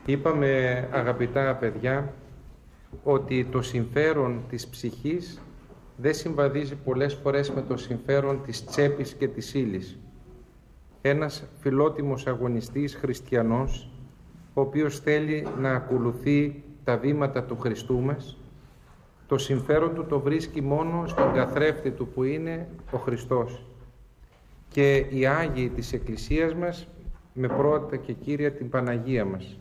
Είπαμε, αγαπητά παιδιά, ότι το συμφέρον της ψυχής δεν συμβαδίζει πολλές φορές με το συμφέρον της τσέπης και της ύλης. Ένας φιλότιμος αγωνιστής χριστιανός, ο οποίος θέλει να ακολουθεί τα βήματα του Χριστού μας, το συμφέρον του το βρίσκει μόνο στον καθρέφτη του που είναι ο Χριστός. Και οι Άγιοι της Εκκλησίας μας, με πρώτα και κύρια την Παναγία μας.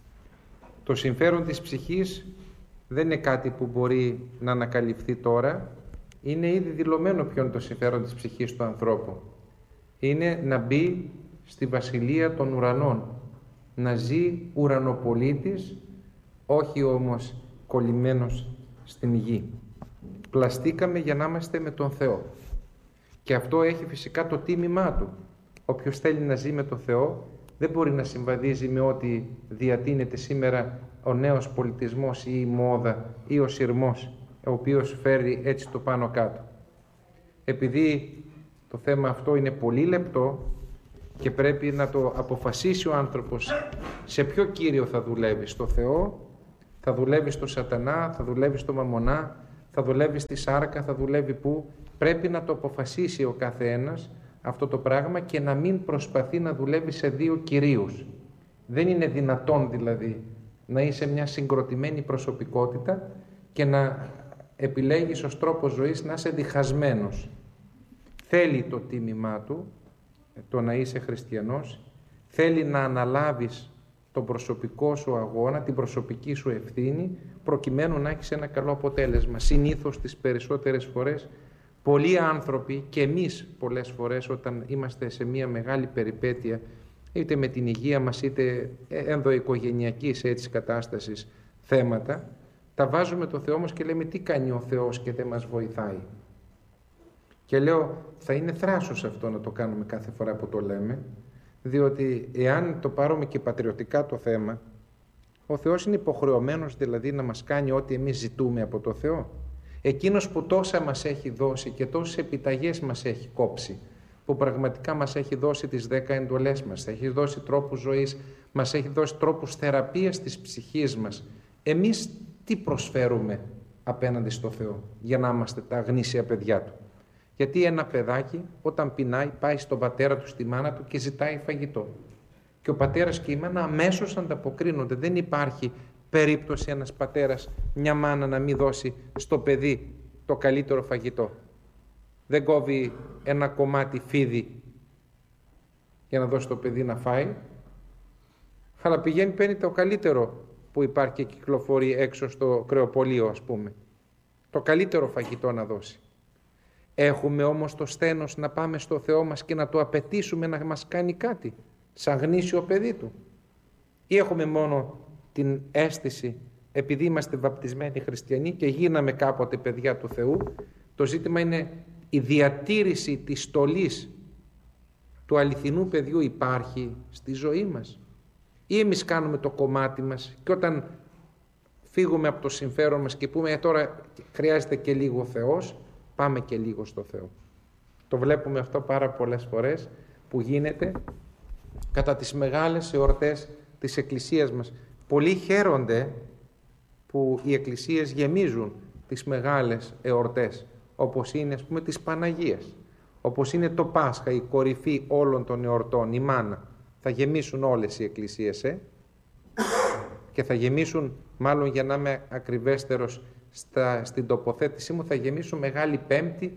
Το συμφέρον της ψυχής δεν είναι κάτι που μπορεί να ανακαλυφθεί τώρα. Είναι ήδη δηλωμένο ποιο είναι το συμφέρον της ψυχής του ανθρώπου. Είναι να μπει στη βασιλεία των ουρανών, να ζει ουρανοπολίτης, όχι όμως κολλημένος στην γη. Πλαστήκαμε για να είμαστε με τον Θεό. Και αυτό έχει φυσικά το τίμημά του. Όποιος θέλει να ζει με τον Θεό δεν μπορεί να συμβαδίζει με ό,τι διατείνεται σήμερα ο νέος πολιτισμός ή η μόδα ή ο σειρμός, ο οποίος φέρει έτσι το πάνω κάτω. Επειδή το θέμα αυτό είναι πολύ λεπτό και πρέπει να το αποφασίσει ο άνθρωπος σε ποιο κύριο θα δουλεύει, στο Θεό, θα δουλεύει στο σατανά, θα δουλεύει στο μαμονά, θα δουλεύει στη σάρκα, θα δουλεύει πού, πρέπει να το αποφασίσει ο καθένας αυτό το πράγμα και να μην προσπαθεί να δουλεύει σε δύο κυρίους. Δεν είναι δυνατόν δηλαδή να είσαι μια συγκροτημένη προσωπικότητα και να επιλέγεις ως τρόπο ζωής να είσαι διχασμένος. Θέλει το τίμημά του, το να είσαι χριστιανός, θέλει να αναλάβεις τον προσωπικό σου αγώνα, την προσωπική σου ευθύνη, προκειμένου να έχεις ένα καλό αποτέλεσμα. Συνήθως τις περισσότερες φορές, πολλοί άνθρωποι και εμείς πολλές φορές όταν είμαστε σε μια μεγάλη περιπέτεια, είτε με την υγεία μας είτε ενδοοικογενειακής έτσι κατάστασης θέματα, τα βάζουμε το Θεό μας και λέμε τι κάνει ο Θεός και δεν μας βοηθάει. Και λέω θα είναι θράσος αυτό να το κάνουμε κάθε φορά που το λέμε, διότι εάν το πάρουμε και πατριωτικά το θέμα, ο Θεός είναι υποχρεωμένος δηλαδή να μας κάνει ό,τι εμείς ζητούμε από το Θεό. Εκείνος που τόσα μας έχει δώσει και τόσες επιταγές μας έχει κόψει, που πραγματικά μας έχει δώσει τις 10 εντολές μας, έχει δώσει τρόπους ζωής, μας έχει δώσει τρόπους θεραπείας της ψυχής μας. Εμείς τι προσφέρουμε απέναντι στο Θεό για να είμαστε τα γνήσια παιδιά Του? Γιατί ένα παιδάκι όταν πεινάει πάει στον πατέρα του, στη μάνα του και ζητάει φαγητό. Και ο πατέρας και η μάνα αμέσως ανταποκρίνονται. Δεν υπάρχει περίπτωση ένας πατέρας, μια μάνα να μην δώσει στο παιδί το καλύτερο φαγητό. Δεν κόβει ένα κομμάτι φίδι για να δώσει το παιδί να φάει, αλλά πηγαίνει παίρνει το καλύτερο που υπάρχει και κυκλοφορεί έξω στο κρεοπωλείο, ας πούμε. Το καλύτερο φαγητό να δώσει. Έχουμε όμως το σθένος να πάμε στο Θεό μας και να το απαιτήσουμε να μας κάνει κάτι, σαν γνήσιο παιδί Του? Ή έχουμε μόνο την αίσθηση, επειδή είμαστε βαπτισμένοι χριστιανοί και γίναμε κάποτε παιδιά του Θεού, το ζήτημα είναι η διατήρηση της στολής του αληθινού παιδιού υπάρχει στη ζωή μας? Ή εμείς κάνουμε το κομμάτι μας και όταν φύγουμε από το συμφέρον μας και πούμε τώρα χρειάζεται και λίγο Θεός, πάμε και λίγο στο Θεό. Το βλέπουμε αυτό πάρα πολλές φορές που γίνεται κατά τις μεγάλες εορτές της Εκκλησίας μας. Πολλοί χαίρονται που οι εκκλησίες γεμίζουν τις μεγάλες εορτές, όπως είναι ας πούμε της Παναγίας, όπως είναι το Πάσχα, η κορυφή όλων των εορτών, η μάνα. Θα γεμίσουν όλες οι εκκλησίες και θα γεμίσουν, μάλλον για να είμαι ακριβέστερος στην τοποθέτησή μου, θα γεμίσουν Μεγάλη Πέμπτη,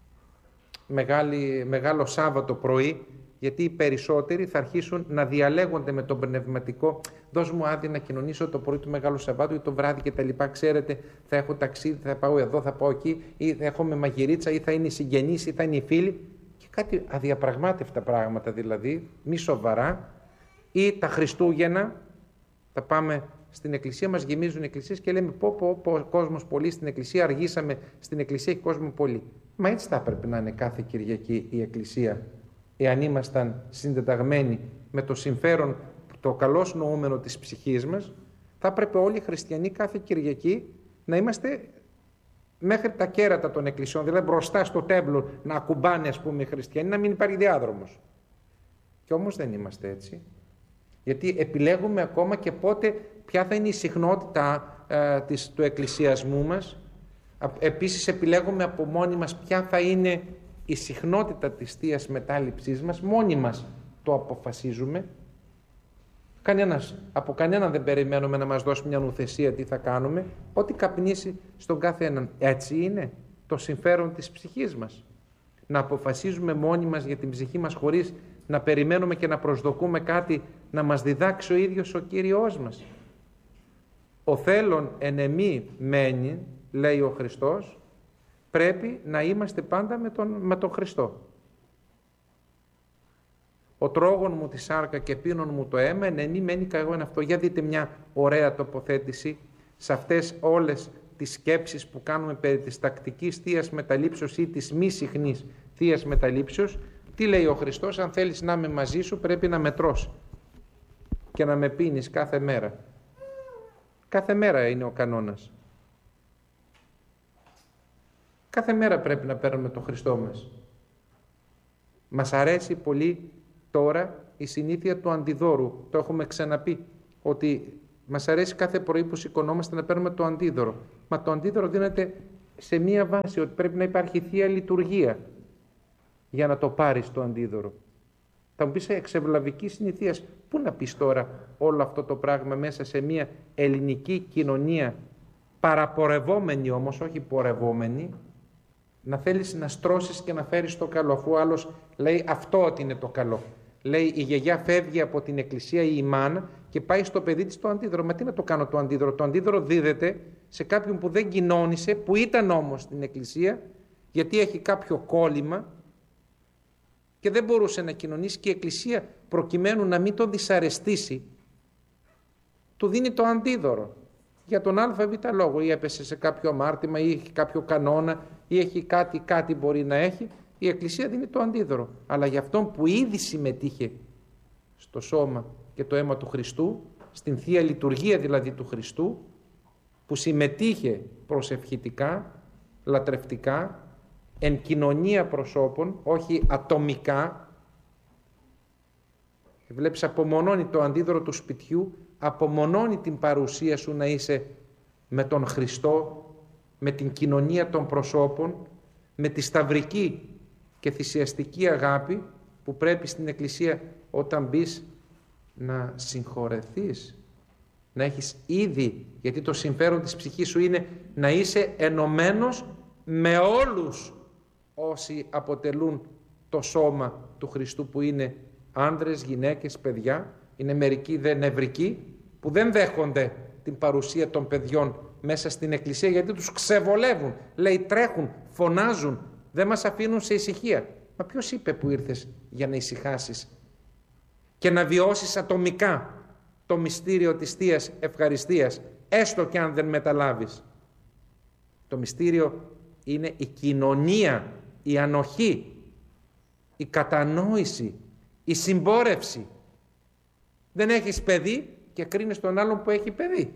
Μεγάλο Σάββατο πρωί, γιατί οι περισσότεροι θα αρχίσουν να διαλέγονται με τον πνευματικό. Δώσ' μου άδεια να κοινωνήσω το πρωί του Μεγάλου Σαββάτου ή το βράδυ και τα λοιπά. Ξέρετε, θα έχω ταξίδι, θα πάω εδώ, θα πάω εκεί, ή θα έχω με μαγειρίτσα, ή θα είναι οι συγγενείς, ή θα είναι οι φίλοι. Και κάτι αδιαπραγμάτευτα πράγματα δηλαδή, μη σοβαρά. Ή τα Χριστούγεννα, θα πάμε στην εκκλησία, μας γεμίζουν οι εκκλησίες και λέμε πω κόσμος πολύ στην εκκλησία, αργήσαμε στην εκκλησία, έχει κόσμο πολύ. Μα έτσι θα έπρεπε να είναι κάθε Κυριακή η εκκλησία. Εάν ήμασταν συντεταγμένοι με το συμφέρον, το καλώς νοούμενο της ψυχής μας, θα έπρεπε όλοι οι χριστιανοί κάθε Κυριακή να είμαστε μέχρι τα κέρατα των εκκλησιών, δηλαδή μπροστά στο τέμπλο να ακουμπάνε ας πούμε οι χριστιανοί, να μην υπάρχει διάδρομος. Και όμως δεν είμαστε έτσι. Γιατί επιλέγουμε ακόμα και πότε, ποια θα είναι η συχνότητα του εκκλησιασμού μας. Επίσης επιλέγουμε από μόνοι μας ποια θα είναι η συχνότητα της Θείας Μετάληψής μας. Μόνοι μας το αποφασίζουμε. Από κανέναν δεν περιμένουμε να μας δώσει μια νουθεσία τι θα κάνουμε. Ό,τι καπνίσει στον κάθε έναν. Έτσι είναι το συμφέρον της ψυχής μας. Να αποφασίζουμε μόνοι μας για την ψυχή μας χωρίς να περιμένουμε και να προσδοκούμε κάτι να μας διδάξει ο ίδιος ο Κύριος μας. Ο θέλων εν εμή μένει, λέει ο Χριστός, πρέπει να είμαστε πάντα με τον Χριστό. Ο τρόγων μου τη σάρκα και πίνων μου το αίμα, εν εμή μένει καεγώ εν αυτό. Για δείτε μια ωραία τοποθέτηση σε αυτές όλες τις σκέψεις που κάνουμε περί της τακτικής Θείας Μεταλήψεως ή της μη συχνής Θείας Μεταλήψεως. Τι λέει ο Χριστός? Αν θέλεις να είμαι μαζί σου πρέπει να με τρως και να με πίνεις κάθε μέρα. Κάθε μέρα είναι ο κανόνας. Κάθε μέρα πρέπει να παίρνουμε τον Χριστό μας. Μας αρέσει πολύ τώρα η συνήθεια του αντιδώρου. Το έχουμε ξαναπεί ότι μας αρέσει κάθε πρωί που σηκωνόμαστε να παίρνουμε το αντίδωρο. Μα το αντίδωρο δίνεται σε μία βάση, ότι πρέπει να υπάρχει Θεία Λειτουργία για να το πάρεις το αντίδωρο. Θα μου πεις εξευλαβική συνηθίας. Πού να πεις τώρα όλο αυτό το πράγμα μέσα σε μία ελληνική κοινωνία παραπορευόμενη όμως, όχι πορευόμενη, να θέλεις να στρώσεις και να φέρεις το καλό, αφού ο άλλος λέει αυτό ότι είναι το καλό. Λέει η γιαγιά φεύγει από την εκκλησία ή η μάνα και πάει στο παιδί της το αντίδωρο. Μα τι να το κάνω το αντίδωρο? Το αντίδωρο δίδεται σε κάποιον που δεν κοινώνησε, που ήταν όμως στην εκκλησία, γιατί έχει κάποιο κόλλημα και δεν μπορούσε να κοινωνήσει, και η εκκλησία προκειμένου να μην τον δυσαρεστήσει του δίνει το αντίδωρο για τον ΑΒ λόγο, ή έπεσε σε κάποιο αμάρτημα ή έχει κάποιο κανόνα ή έχει κάτι μπορεί να έχει, η εκκλησία δίνει το αντίδωρο. Αλλά για αυτόν που ήδη συμμετείχε στο σώμα και το αίμα του Χριστού, στην Θεία Λειτουργία δηλαδή του Χριστού, που συμμετείχε προσευχητικά, λατρευτικά, εν κοινωνία προσώπων, όχι ατομικά. Βλέπεις, απομονώνει το αντίδωρο του σπιτιού, απομονώνει την παρουσία σου να είσαι με τον Χριστό, με την κοινωνία των προσώπων, με τη σταυρική και θυσιαστική αγάπη που πρέπει στην εκκλησία όταν μπεις να συγχωρεθείς, να έχεις ήδη, γιατί το συμφέρον της ψυχής σου είναι να είσαι ενωμένος με όλους όσοι αποτελούν το σώμα του Χριστού, που είναι άνδρες, γυναίκες, παιδιά. Είναι μερικοί νευρικοί που δεν δέχονται την παρουσία των παιδιών μέσα στην εκκλησία, γιατί τους ξεβολεύουν. Λέει τρέχουν, φωνάζουν, δεν μας αφήνουν σε ησυχία. Μα ποιος είπε που ήρθες για να ησυχάσεις και να βιώσεις ατομικά το μυστήριο της Θείας Ευχαριστίας, έστω και αν δεν μεταλάβεις? Το μυστήριο είναι η κοινωνία, η ανοχή, η κατανόηση, η συμπόρευση. Δεν έχεις παιδί και κρίνεις τον άλλον που έχει παιδί.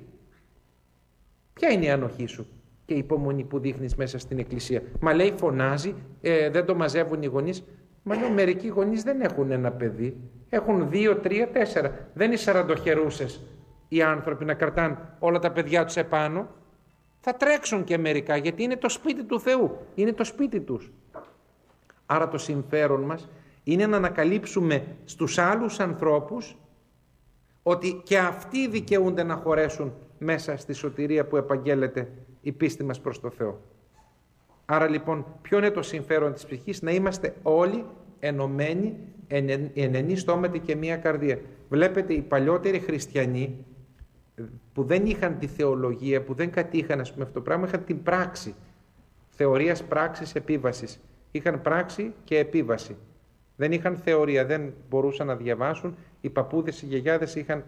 Ποια είναι η ανοχή σου και η υπομονή που δείχνεις μέσα στην εκκλησία? Μα λέει φωνάζει, δεν το μαζεύουν οι γονείς. Μα λέει μερικοί γονείς δεν έχουν ένα παιδί, έχουν 2, 3, 4. Δεν είναι σαραντοχερούσες οι άνθρωποι να κρατάνε όλα τα παιδιά τους επάνω. Θα τρέξουν και μερικά, γιατί είναι το σπίτι του Θεού, είναι το σπίτι τους. Άρα το συμφέρον μας είναι να ανακαλύψουμε στους άλλους ανθρώπους ότι και αυτοί δικαιούνται να χωρέσουν μέσα στη σωτηρία που επαγγέλλεται η πίστη μας προς το Θεό. Άρα λοιπόν ποιο είναι το συμφέρον της ψυχής? Να είμαστε όλοι ενωμένοι, ενενοί στόματι και μία καρδία. Βλέπετε, οι παλιότεροι χριστιανοί που δεν είχαν τη θεολογία, που δεν κατήχαν αυτό το πράγμα, είχαν την πράξη. Θεωρίας, πράξης, επίβασης. Είχαν πράξη και επίβαση. Δεν είχαν θεωρία, δεν μπορούσαν να διαβάσουν. Οι παππούδες, οι γιαγιάδες είχαν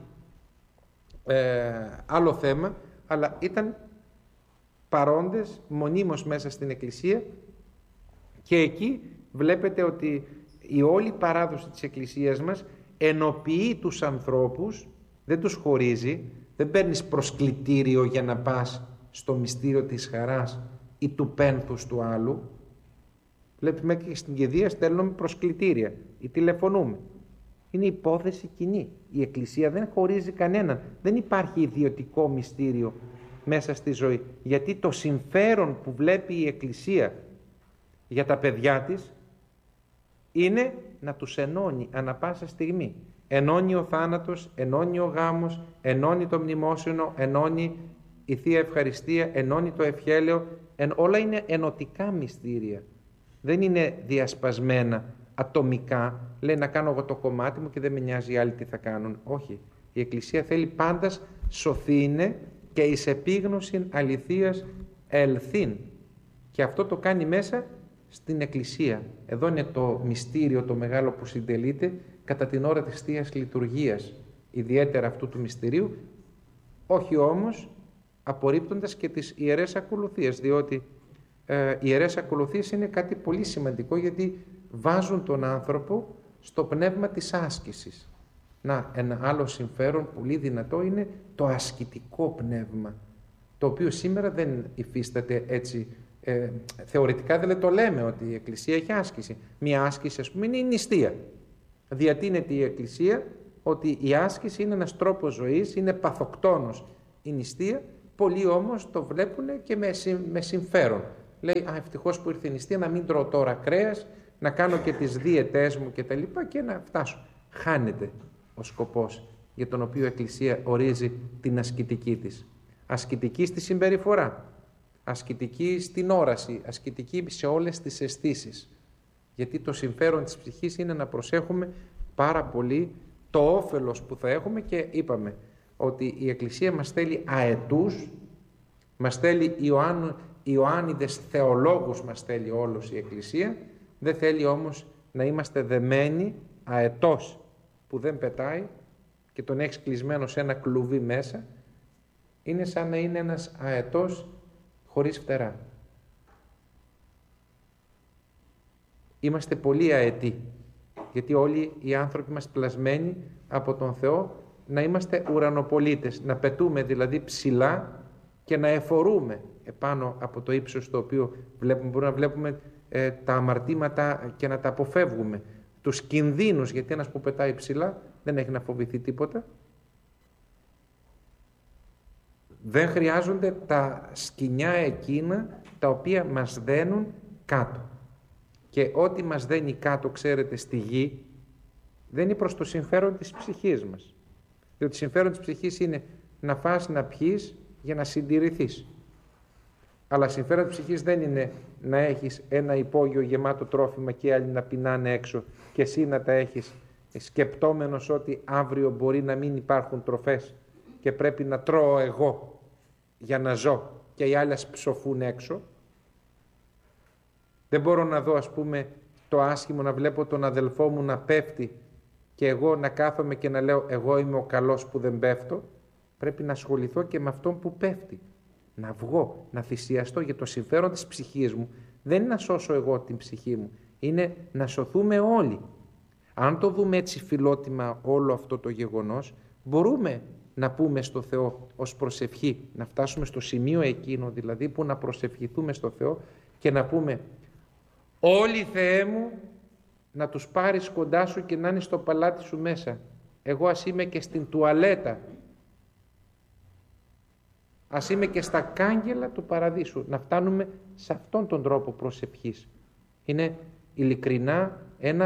άλλο θέμα, αλλά ήταν παρόντες μονίμως μέσα στην εκκλησία, και εκεί βλέπετε ότι η όλη παράδοση της εκκλησίας μας ενοποιεί τους ανθρώπους, δεν τους χωρίζει, δεν παίρνεις προσκλητήριο για να πας στο μυστήριο της χαράς ή του πένθους του άλλου. Βλέπεις, μέχρι και στην κηδεία στέλνουμε προσκλητήρια ή τηλεφωνούμε. Είναι υπόθεση κοινή. Η Εκκλησία δεν χωρίζει κανέναν. Δεν υπάρχει ιδιωτικό μυστήριο μέσα στη ζωή. Γιατί το συμφέρον που βλέπει η Εκκλησία για τα παιδιά της είναι να τους ενώνει ανά πάσα στιγμή. Ενώνει ο θάνατος, ενώνει ο γάμος, ενώνει το μνημόσυνο, ενώνει η Θεία Ευχαριστία, ενώνει το ευχέλαιο. Όλα είναι ενωτικά μυστήρια. Δεν είναι διασπασμένα, ατομικά. Λέει να κάνω εγώ το κομμάτι μου και δεν με νοιάζει οι άλλοι τι θα κάνουν. Όχι. Η Εκκλησία θέλει πάντας σωθήνε και εις επίγνωσιν αληθείας ελθήν. Και αυτό το κάνει μέσα στην Εκκλησία. Εδώ είναι το μυστήριο το μεγάλο που συντελείται κατά την ώρα της Θείας Λειτουργίας. Ιδιαίτερα αυτού του μυστηρίου, όχι όμως απορρίπτοντας και τις ιερές ακολουθίες, διότι οι ιερές ακολουθίες είναι κάτι πολύ σημαντικό, γιατί βάζουν τον άνθρωπο στο πνεύμα της άσκησης. Να, ένα άλλο συμφέρον πολύ δυνατό είναι το ασκητικό πνεύμα, το οποίο σήμερα δεν υφίσταται έτσι. Θεωρητικά δεν το λέμε ότι η Εκκλησία έχει άσκηση. Μία άσκηση, ας πούμε, είναι η νηστεία. Διατείνεται η Εκκλησία ότι η άσκηση είναι ένας τρόπος ζωής, είναι παθοκτόνος η νηστεία. Πολλοί όμως το βλέπουν και με συμφέρον. Λέει, ευτυχώς που ήρθε η νηστεία, να μην τρώω τώρα κρέας, να κάνω και τις δίαιτές μου και τα λοιπά και να φτάσω. Χάνεται ο σκοπός για τον οποίο η Εκκλησία ορίζει την ασκητική της. Ασκητική στη συμπεριφορά, ασκητική στην όραση, ασκητική σε όλες τις αισθήσεις. Γιατί το συμφέρον της ψυχής είναι να προσέχουμε πάρα πολύ το όφελος που θα έχουμε, και είπαμε ότι η Εκκλησία μας θέλει αετούς, μας θέλει Ιωάννιδες θεολόγους, μας θέλει όλος η Εκκλησία, δεν θέλει όμως να είμαστε δεμένοι αετός που δεν πετάει και τον έχεις κλεισμένο σε ένα κλουβί μέσα. Είναι σαν να είναι ένας αετός χωρίς φτερά. Είμαστε πολύ αετοί, γιατί όλοι οι άνθρωποι μας πλασμένοι από τον Θεό να είμαστε ουρανοπολίτες, να πετούμε δηλαδή ψηλά και να εφορούμε επάνω από το ύψος το οποίο βλέπουμε. Μπορούμε να βλέπουμε τα αμαρτήματα και να τα αποφεύγουμε, τους κινδύνους, γιατί ένας που πετάει ψηλά δεν έχει να φοβηθεί τίποτα. Δεν χρειάζονται τα σκοινιά εκείνα τα οποία μας δένουν κάτω. Και ό,τι μας δένει κάτω, ξέρετε, στη γη, δεν είναι προς το συμφέρον της ψυχής μας. Διότι το συμφέρον της ψυχής είναι να φας, να πιείς για να συντηρηθείς. Αλλά συμφέρον της ψυχής δεν είναι να έχεις ένα υπόγειο γεμάτο τρόφιμα και άλλοι να πεινάνε έξω και εσύ να τα έχεις σκεπτόμενος ότι αύριο μπορεί να μην υπάρχουν τροφές και πρέπει να τρώω εγώ για να ζω και οι άλλοι ψοφούν έξω. Δεν μπορώ να δω, ας πούμε, το άσχημο, να βλέπω τον αδελφό μου να πέφτει και εγώ να κάθομαι και να λέω εγώ είμαι ο καλός που δεν πέφτω. Πρέπει να ασχοληθώ και με αυτόν που πέφτει. Να βγω, να θυσιαστώ για το συμφέρον της ψυχής μου. Δεν είναι να σώσω εγώ την ψυχή μου. Είναι να σωθούμε όλοι. Αν το δούμε έτσι φιλότιμα όλο αυτό το γεγονός, μπορούμε να πούμε στο Θεό ως προσευχή, να φτάσουμε στο σημείο εκείνο δηλαδή που να προσευχηθούμε στο Θεό και να πούμε όλοι Θεέ μου να τους πάρεις κοντά σου και να είναι στο παλάτι σου μέσα. Εγώ ας είμαι και στην τουαλέτα. Ας είμαι και στα κάγκελα του παραδείσου. Να φτάνουμε σε αυτόν τον τρόπο προσευχής. Είναι ειλικρινά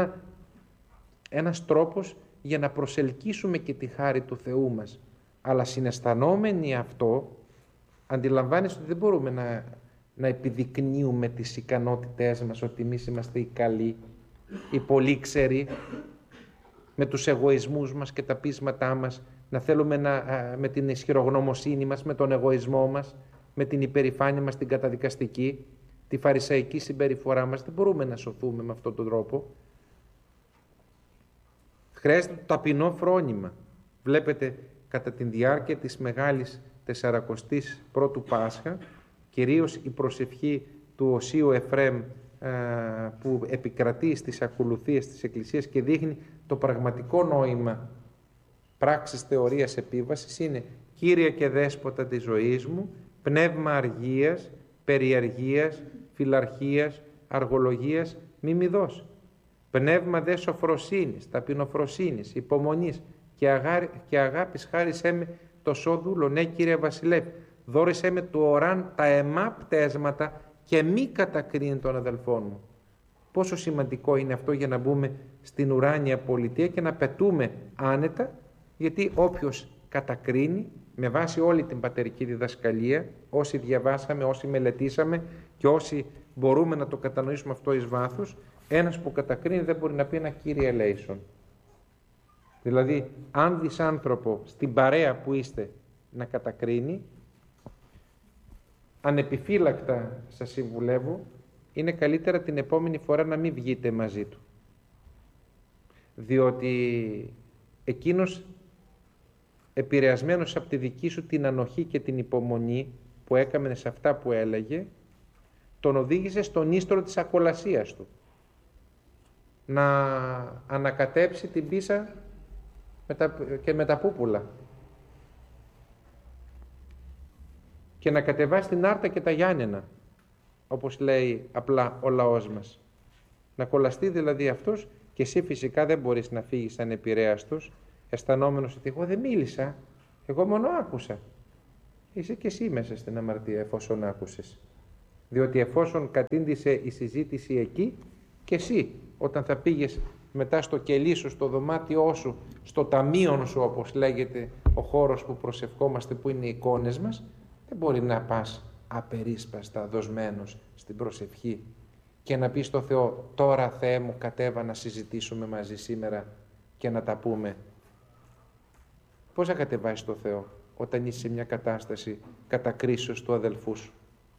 ένας τρόπος για να προσελκύσουμε και τη χάρη του Θεού μας. Αλλά συναισθανόμενοι αυτό, αντιλαμβάνεστε ότι δεν μπορούμε να επιδεικνύουμε τις ικανότητές μας, ότι εμείς είμαστε οι καλοί, οι πολύξεροι, με τους εγωισμούς μας και τα πείσματά μας, να θέλουμε με την ισχυρογνωμοσύνη μας, με τον εγωισμό μας, με την υπερηφάνεια μας, την καταδικαστική, τη φαρισαϊκή συμπεριφορά μας. Δεν μπορούμε να σωθούμε με αυτόν τον τρόπο. Χρειάζεται το ταπεινό φρόνημα. Βλέπετε, κατά τη διάρκεια της Μεγάλης Τεσσαρακοστής Πρώτου Πάσχα, κυρίως η προσευχή του Οσίου Εφραίμ που επικρατεί στις ακολουθίες της Εκκλησίας και δείχνει το πραγματικό νόημα πράξης θεωρίας επίβασης είναι «Κύριε και Δέσποτα της ζωής μου, πνεύμα αργίας, περιαργίας, φιλαρχίας, αργολογίας, μη μη δώσει». Πνεύμα δε σοφροσύνης, ταπεινοφροσύνης, υπομονής και αγάπης χάρισέ με το σώδουλο, ναι Κύριε Βασιλεύ, δώρισέ με του οράν τα αιμά πτέσματα και μη κατακρίνει τον αδελφόν μου. Πόσο σημαντικό είναι αυτό για να μπούμε στην ουράνια πολιτεία και να πετούμε άνετα, γιατί όποιος κατακρίνει, με βάση όλη την πατερική διδασκαλία, όσοι διαβάσαμε, όσοι μελετήσαμε και όσοι μπορούμε να το κατανοήσουμε αυτό εις βάθος, ένας που κατακρίνει δεν μπορεί να πει ένα Κύριε ελέησον. Δηλαδή, αν δεις άνθρωπο στην παρέα που είστε να κατακρίνει, ανεπιφύλακτα σας συμβουλεύω, είναι καλύτερα την επόμενη φορά να μην βγείτε μαζί του. Διότι εκείνος, επηρεασμένος από τη δική σου την ανοχή και την υπομονή που έκαμε σε αυτά που έλεγε, τον οδήγησε στον ίστρο της ακολασίας του. Να ανακατέψει την πίσα με τα πούπουλα και να κατεβάσει την Άρτα και τα Γιάννενα, όπως λέει απλά ο λαός μας. Να κολλαστεί δηλαδή αυτός, και εσύ φυσικά δεν μπορείς να φύγεις ανεπηρέαστος, αισθανόμενος ότι εγώ δεν μίλησα, εγώ μόνο άκουσα. Είσαι και εσύ μέσα στην αμαρτία εφόσον άκουσες. Διότι εφόσον κατήντησε η συζήτηση εκεί, και εσύ όταν θα πήγες μετά στο κελί σου, στο δωμάτιό σου, στο ταμείον σου όπως λέγεται ο χώρος που προσευχόμαστε, που είναι οι εικόνες μας, δεν μπορεί να πας απερίσπαστα δοσμένος στην προσευχή και να πεις στο Θεό, τώρα Θεέ μου κατέβα να συζητήσουμε μαζί σήμερα και να τα πούμε. Πώς θα κατεβάσεις το Θεό όταν είσαι σε μια κατάσταση κατακρίσεως του αδελφού σου?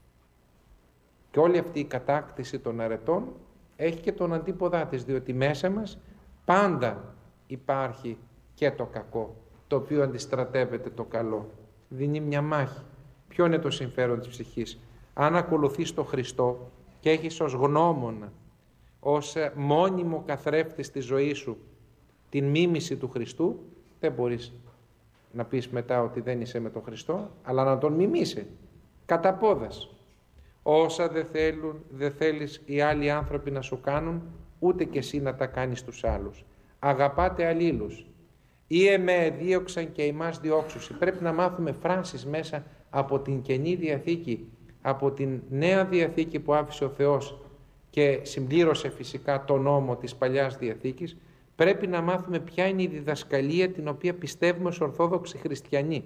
Και όλη αυτή η κατάκτηση των αρετών έχει και τον αντίποδά της, διότι μέσα μας πάντα υπάρχει και το κακό, το οποίο αντιστρατεύεται το καλό. Δίνει μια μάχη. Ποιο είναι το συμφέρον της ψυχής? Αν ακολουθείς τον Χριστό και έχεις ως γνώμονα, ως μόνιμο καθρέφτη στη ζωή σου την μίμηση του Χριστού, δεν μπορείς να πεις μετά ότι δεν είσαι με τον Χριστό, αλλά να τον μιμήσει κατά πόδας. Όσα δεν θέλεις οι άλλοι άνθρωποι να σου κάνουν, ούτε και εσύ να τα κάνεις τους άλλους. Αγαπάτε αλλήλους. Ή εμέ δίωξαν και ημάς διώξουσι. Πρέπει να μάθουμε φράσεις μέσα από την Καινή Διαθήκη, από την Νέα Διαθήκη που άφησε ο Θεός και συμπλήρωσε φυσικά τον νόμο της Παλιάς Διαθήκης. Πρέπει να μάθουμε ποια είναι η διδασκαλία την οποία πιστεύουμε ως Ορθόδοξοι Χριστιανοί.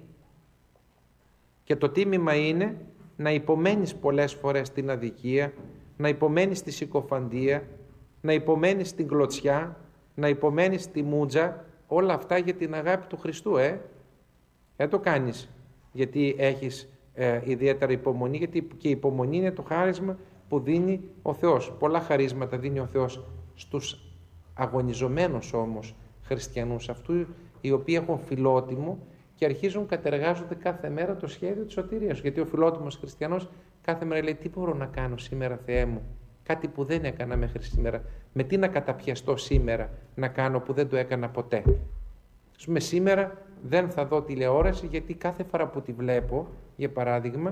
Και το τίμημα είναι να υπομένεις πολλές φορές την αδικία, να υπομένεις τη συκοφαντία, να υπομένεις την κλωτσιά, να υπομένεις τη μούτζα, όλα αυτά για την αγάπη του Χριστού, Δεν το κάνεις γιατί έχεις ιδιαίτερα υπομονή, γιατί και η υπομονή είναι το χάρισμα που δίνει ο Θεός. Πολλά χαρίσματα δίνει ο Θεός στους αγωνιζομένους όμως χριστιανούς, αυτού οι οποίοι έχουν φιλότιμο και αρχίζουν κατεργάζονται κάθε μέρα το σχέδιο της σωτηρίας. Γιατί ο φιλότιμος χριστιανός κάθε μέρα λέει, τι μπορώ να κάνω σήμερα Θεέ μου, κάτι που δεν έκανα μέχρι σήμερα, με τι να καταπιαστώ σήμερα να κάνω που δεν το έκανα ποτέ. Ας πούμε σήμερα δεν θα δω τηλεόραση γιατί κάθε φορά που τη βλέπω, για παράδειγμα,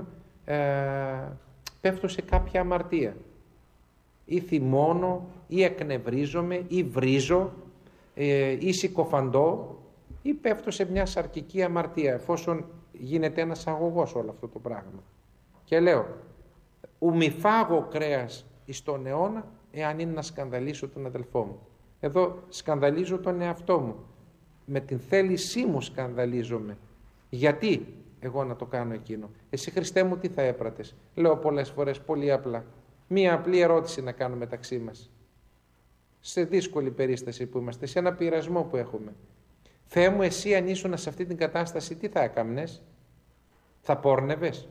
πέφτω σε κάποια αμαρτία. Ή θυμώνω, ή εκνευρίζομαι, ή βρίζω, ή συκοφαντώ, ή πέφτω σε μια σαρκική αμαρτία, εφόσον γίνεται ένας αγωγός όλο αυτό το πράγμα. Και λέω, ου μη φάγω κρέας εις τον αιώνα, εάν είναι να σκανδαλίσω τον αδελφό μου. Εδώ σκανδαλίζω τον εαυτό μου. Με την θέλησή μου σκανδαλίζομαι. Γιατί εγώ να το κάνω εκείνο? Εσύ Χριστέ μου τι θα έπρατες? Λέω πολλές φορές πολύ απλά. Μία απλή ερώτηση να κάνω μεταξύ μας. Σε δύσκολη περίσταση που είμαστε, σε ένα πειρασμό που έχουμε. Θεέ μου, εσύ αν ήσουν σε αυτή την κατάσταση, τι θα έκαμνες? Θα πόρνευες?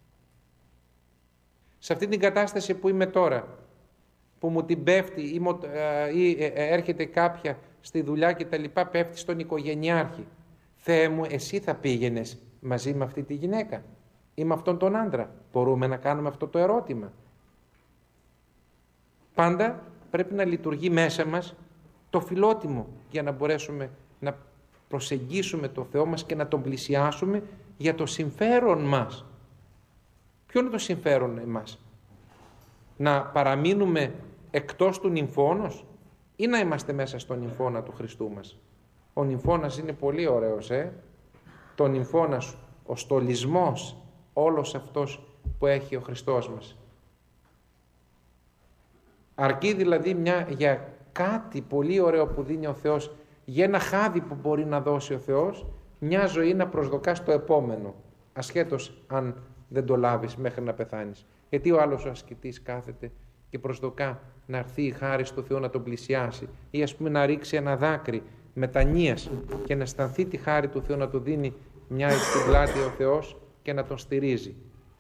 Σε αυτή την κατάσταση που είμαι τώρα, που μου την πέφτει ή έρχεται κάποια στη δουλειά και τα λοιπά, πέφτει στον οικογενειάρχη. Θεέ μου, εσύ θα πήγαινες μαζί με αυτή τη γυναίκα ή με αυτόν τον άντρα? Μπορούμε να κάνουμε αυτό το ερώτημα? Πάντα πρέπει να λειτουργεί μέσα μας το φιλότιμο για να μπορέσουμε να προσεγγίσουμε το Θεό μας και να τον πλησιάσουμε για το συμφέρον μας. Ποιο είναι το συμφέρον εμάς? Να παραμείνουμε εκτός του νυμφώνος ή να είμαστε μέσα στον νυμφώνα του Χριστού μας. Ο νυμφώνας είναι πολύ ωραίος, Το νυμφώνας, ο στολισμός, όλος αυτός που έχει ο Χριστός μας. Αρκεί δηλαδή για κάτι πολύ ωραίο που δίνει ο Θεός, για ένα χάδι που μπορεί να δώσει ο Θεός, μια ζωή να προσδοκά στο επόμενο, ασχέτως αν δεν το λάβεις μέχρι να πεθάνεις. Γιατί ο άλλος ο ασκητής κάθεται και προσδοκά να έρθει η χάρη στο Θεό να τον πλησιάσει, ή ας πούμε να ρίξει ένα δάκρυ μετανοίας και να αισθανθεί τη χάρη του Θεού να του δίνει μια στην πλάτη ο Θεός και να τον στηρίζει.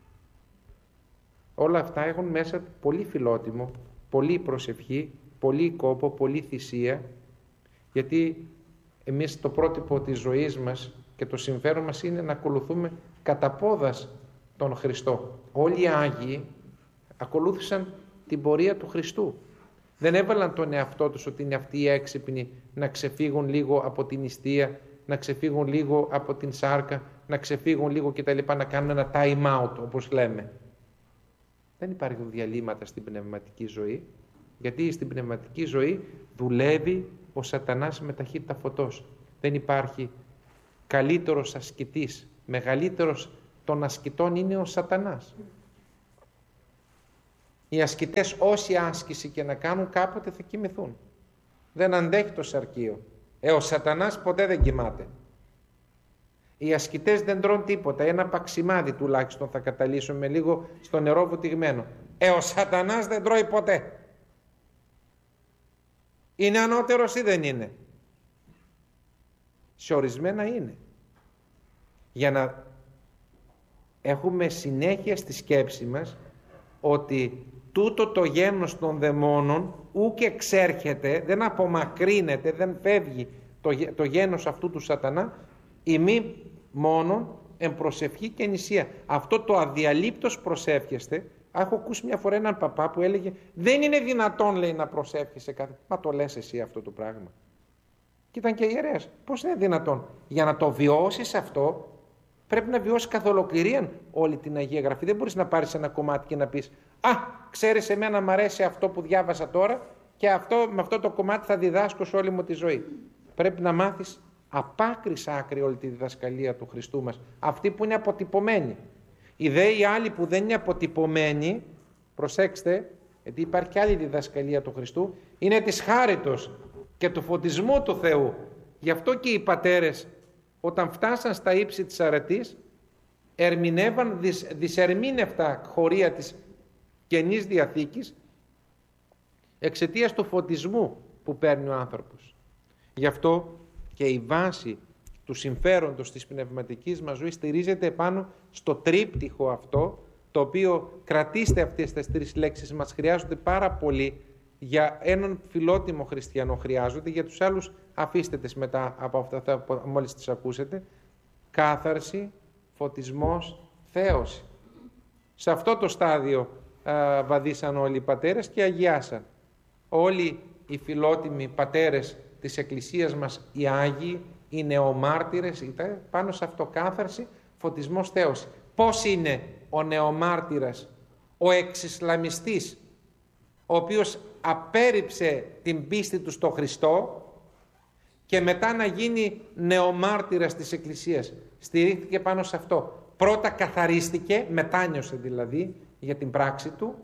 Όλα αυτά έχουν μέσα πολύ φιλότιμο, πολύ προσευχή, πολύ κόπο, πολύ θυσία, γιατί εμείς το πρότυπο της ζωής μας και το συμφέρον μας είναι να ακολουθούμε κατά πόδας τον Χριστό. Όλοι οι Άγιοι ακολούθησαν την πορεία του Χριστού. Δεν έβαλαν τον εαυτό τους ότι είναι αυτοί οι έξυπνοι να ξεφύγουν λίγο από την νηστεία, να ξεφύγουν λίγο από την σάρκα, να ξεφύγουν λίγο κτλ, να κάνουν ένα time out όπως λέμε. Δεν υπάρχουν διαλύματα στην πνευματική ζωή, γιατί στην πνευματική ζωή δουλεύει ο σατανάς με ταχύτητα φωτός. Δεν υπάρχει καλύτερος ασκητής, μεγαλύτερος των ασκητών είναι ο σατανάς. Οι ασκητές όση άσκηση και να κάνουν κάποτε θα κοιμηθούν. Δεν αντέχει το σαρκείο. Ο σατανάς ποτέ δεν κοιμάται. Οι ασκητές δεν τρώνε τίποτα. Ένα παξιμάδι τουλάχιστον θα καταλύσουν με λίγο στο νερό βουτυγμένο. Ο σατανάς δεν τρώει ποτέ. Είναι ανώτερος ή δεν είναι? Σε ορισμένα είναι. Για να έχουμε συνέχεια στη σκέψη μας ότι τούτο το γένος των δαιμόνων ουκ εξέρχεται, δεν απομακρύνεται, δεν φεύγει το γένος αυτού του σατανά, ημί μόνον εν προσευχή και νησία. Αυτό το αδιαλείπτος προσεύχεστε. Έχω ακούσει μια φορά έναν παπά που έλεγε δεν είναι δυνατόν, λέει, να προσεύχεσαι κάθε. Μα το λες εσύ αυτό το πράγμα? Και ήταν και ιερέας. Πώς είναι δυνατόν? Για να το βιώσεις αυτό πρέπει να βιώσεις καθ' ολοκληρία όλη την Αγία Γραφή. Δεν μπορείς να πάρεις ένα κομμάτι και να πεις ξέρεις, εμένα μ' αρέσει αυτό που διάβασα τώρα και με αυτό το κομμάτι θα διδάσκω σε όλη μου τη ζωή. Πρέπει να μάθεις απ' άκρη όλη τη διδασκαλία του Χριστού μας, αυτή που είναι αποτυπωμένη. Οι άλλοι που δεν είναι αποτυπωμένοι, προσέξτε, γιατί υπάρχει και άλλη διδασκαλία του Χριστού, είναι της χάριτος και του φωτισμού του Θεού. Γι' αυτό και οι πατέρες όταν φτάσαν στα ύψη της αρετής ερμηνεύαν δυσερμήνευτα χωρία της Καινής Διαθήκης εξαιτίας του φωτισμού που παίρνει ο άνθρωπος. Γι' αυτό και η βάση του συμφέροντος της πνευματικής μας ζωής στηρίζεται πάνω στο τρίπτυχο αυτό, το οποίο, κρατήστε αυτές τις τρεις λέξεις, μας χρειάζονται πάρα πολύ. Για έναν φιλότιμο χριστιανό χρειάζονται, για τους άλλους αφήστε τις μετά από αυτά που μόλις τις ακούσετε. Κάθαρση, φωτισμός, θέωση. Σε αυτό το στάδιο βαδίσαν όλοι οι πατέρες και αγιάσαν. Όλοι οι φιλότιμοι πατέρες της Εκκλησίας μας, οι Άγιοι, οι νεομάρτυρες, ήταν πάνω σε αυτό, κάθαρση, φωτισμός, θέωση. Πώς είναι ο νεομάρτυρας, ο εξισλαμιστής, ο οποίος απέρριψε την πίστη του στο Χριστό και μετά να γίνει νεομάρτυρας της Εκκλησίας? Στηρίχθηκε πάνω σε αυτό. Πρώτα καθαρίστηκε, μετάνιωσε δηλαδή για την πράξη του,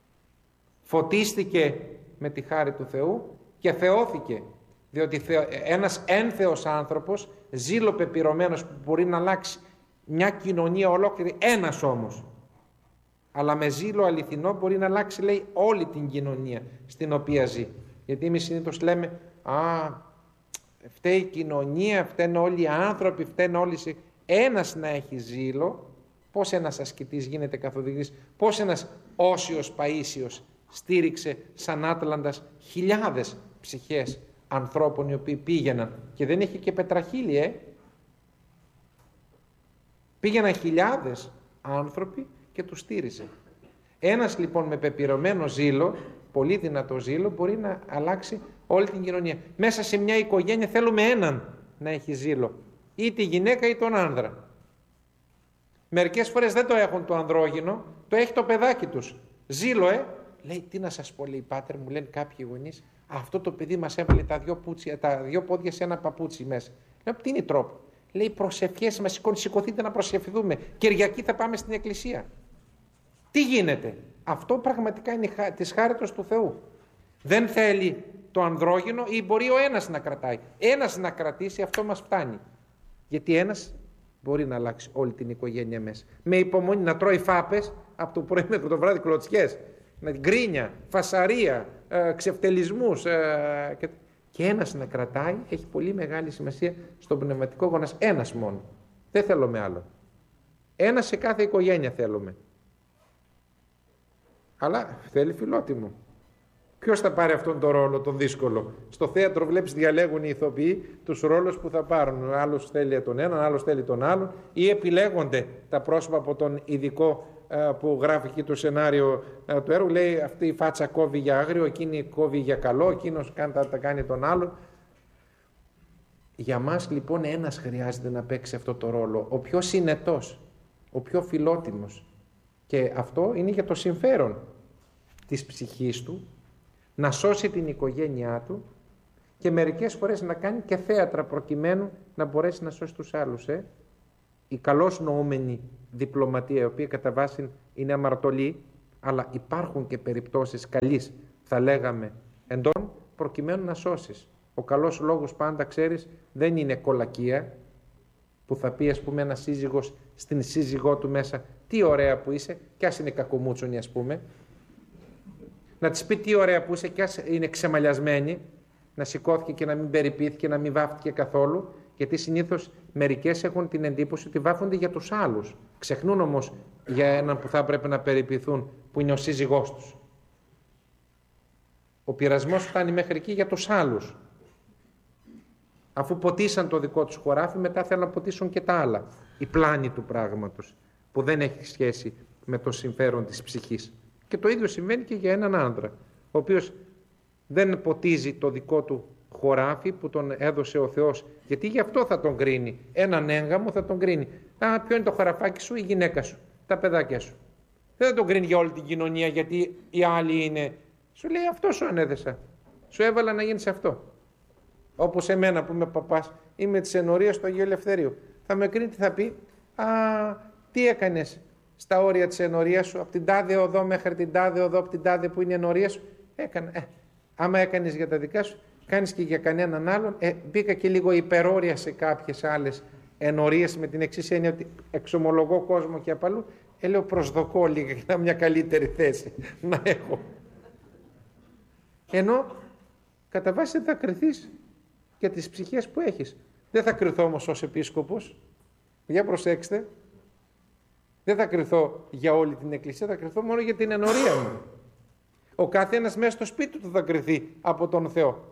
φωτίστηκε με τη χάρη του Θεού και θεώθηκε. Διότι ένας ένθεος άνθρωπος, ζήλο πεπειρωμένος, που μπορεί να αλλάξει μια κοινωνία ολόκληρη, ένας όμως, αλλά με ζήλο αληθινό μπορεί να αλλάξει, λέει, όλη την κοινωνία στην οποία ζει. Γιατί εμείς συνήθως λέμε φταίει η κοινωνία, φταίνε όλοι οι άνθρωποι, φταίνε όλοι. Ένας να έχει ζήλο, πώς ένας ασκητής γίνεται καθοδηγητής, πώς ένας όσιος Παΐσιος στήριξε σαν Άτλαντας χιλιάδες ψυχές ανθρώπων οι οποίοι πήγαιναν, και δεν είχε και πετραχίλι, πήγαιναν χιλιάδες άνθρωποι και τους στήριζε. Ένας λοιπόν με πεπειρωμένο ζήλο, πολύ δυνατό ζήλο, μπορεί να αλλάξει όλη την κοινωνία. Μέσα σε μια οικογένεια θέλουμε έναν να έχει ζήλο, ή τη γυναίκα ή τον άνδρα. Μερικές φορές δεν το έχουν το ανδρόγυνο, το έχει το παιδάκι τους. Ζήλο, λέει, τι να σας πω, λέει, πάτερ, μου λένε κάποιοι γονείς, Αυτό το παιδί μας έβαλε τα δυο πόδια σε ένα παπούτσι μέσα. Λέω, τι είναι τρόπο? Λέει, προσευχές μας, σηκωθείτε να προσευχηθούμε. Κυριακή θα πάμε στην εκκλησία. Τι γίνεται? Αυτό πραγματικά είναι της χάριτος του Θεού. Δεν θέλει το ανδρόγυνο, ή μπορεί ο ένας να κρατάει. Ένας να κρατήσει, αυτό μας φτάνει. Γιατί ένας μπορεί να αλλάξει όλη την οικογένεια μέσα. Με υπομονή, να τρώει φάπες από το πρωί μέχρι το βράδυ, κλωτσιές, γκρίνια, φασαρία, ξεφτελισμούς. Και ένας να κρατάει έχει πολύ μεγάλη σημασία στον πνευματικό γονάς. Ένας μόνο. Δεν θέλουμε άλλο. Ένας σε κάθε οικογένεια θέλουμε. Αλλά θέλει φιλότιμο. Ποιος θα πάρει αυτόν τον ρόλο, τον δύσκολο? Στο θέατρο βλέπεις διαλέγουν οι ηθοποιοί τους ρόλους που θα πάρουν. Άλλος θέλει τον έναν, άλλος θέλει τον άλλον, ή επιλέγονται τα πρόσωπα από τον ειδικό που γράφει εκεί το σενάριο του έργου. Λέει, αυτή η φάτσα κόβει για άγριο, εκείνη κόβει για καλό, εκείνος τα κάνει τον άλλο. Για μας λοιπόν ένας χρειάζεται να παίξει αυτό το ρόλο, ο πιο συνετός, ο πιο φιλότιμος. Και αυτό είναι για το συμφέρον της ψυχής του, να σώσει την οικογένειά του και μερικές φορές να κάνει και θέατρα προκειμένου να μπορέσει να σώσει τους άλλους. Η καλώς νοούμενη διπλωματία, η οποία κατά βάση είναι αμαρτωλή, αλλά υπάρχουν και περιπτώσεις καλής, θα λέγαμε, εντών, προκειμένου να σώσεις. Ο καλός λόγος πάντα, ξέρεις, δεν είναι κολακία, που θα πει, ας πούμε, ένας σύζυγος στην σύζυγό του μέσα, τι ωραία που είσαι, κι ας είναι κακομούτσονη, ας πούμε. Να της πει τι ωραία που είσαι, κι ας είναι ξεμαλιασμένη, να σηκώθηκε και να μην περιποιήθηκε, να μην βάφτηκε καθόλου, γιατί συνήθως μερικές έχουν την εντύπωση ότι βάφονται για τους άλλους. Ξεχνούν όμως για έναν που θα έπρεπε να περιποιηθούν, που είναι ο σύζυγός τους. Ο πειρασμός φτάνει μέχρι εκεί για τους άλλους. Αφού ποτίσαν το δικό τους χωράφι, μετά θέλουν να ποτίσουν και τα άλλα. Η πλάνη του πράγματος, που δεν έχει σχέση με το συμφέρον της ψυχής. Και το ίδιο συμβαίνει και για έναν άντρα, ο οποίος δεν ποτίζει το δικό του χωράφι που τον έδωσε ο Θεός, γιατί γι' αυτό θα τον κρίνει. Έναν έγγαμο θα τον κρίνει. Ποιο είναι το χωραφάκι σου? Η γυναίκα σου, τα παιδάκια σου. Δεν θα τον κρίνει για όλη την κοινωνία, γιατί οι άλλοι είναι. Σου λέει, αυτό σου ανέδεσα. Σου έβαλα να γίνεις αυτό. Όπως εμένα που είμαι παπάς, είμαι της ενορίας του Αγίου Ελευθερίου. Θα με κρίνει, τι θα πει? Τι έκανες στα όρια της ενορίας σου, από την τάδε οδό μέχρι την τάδε οδό, από την τάδε που είναι η ενορία σου? Έκανα. Άμα έκανες για τα δικά σου, κάνεις και για κανέναν άλλον. Μπήκα και λίγο υπερόρια σε κάποιες άλλες ενορίες, με την εξής έννοια ότι εξομολογώ κόσμο και απαλού. Λέω, προσδοκώ λίγα και να μια καλύτερη θέση να έχω. Ενώ κατά βάση δεν θα κριθείς για τις ψυχές που έχεις. Δεν θα κριθώ όμως ως επίσκοπος. Για προσέξτε. Δεν θα κριθώ για όλη την εκκλησία, θα κριθώ μόνο για την ενορία μου. Ο καθένας μέσα στο σπίτι του θα κριθεί από τον Θεό.